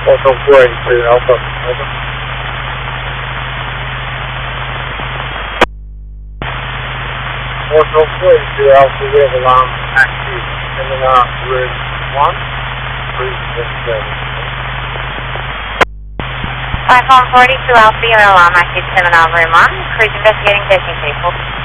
Hotel 482 Alpha, over. Hotel 482 Alpha, we have alarm active, seminar room 1, cruise service. Platform 42 Alpha, your alarm active, seminar room 1, cruise investigating 13 people.